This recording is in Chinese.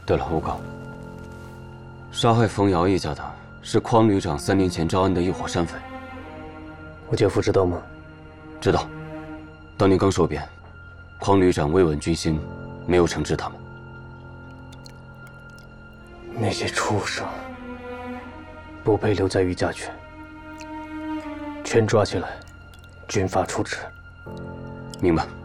对了，吴刚，杀害冯瑶一家的是匡旅长3年前招安的一伙山匪。 我姐夫知道吗？ 知道。当年刚说遍，匡旅长维稳军心，没有惩治他们。 那些畜生不配留在余家群，全抓起来，军法处置。 明白。